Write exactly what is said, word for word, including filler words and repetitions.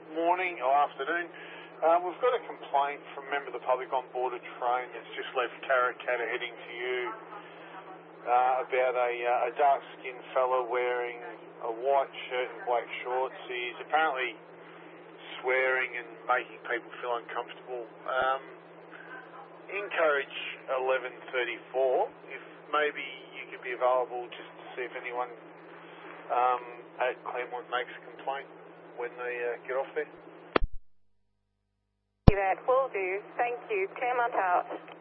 morning or afternoon. Uh, we've got a complaint from a member of the public on board a train that's just left Karrakatta heading to you uh, about a, uh, a dark-skinned fella wearing a white shirt and black shorts. He's apparently swearing and making people feel uncomfortable. Um, encourage eleven thirty-four if maybe you could be available just to see if anyone um, at Claremont makes a complaint when they uh, get off there. That will do. Thank you. Claremont out.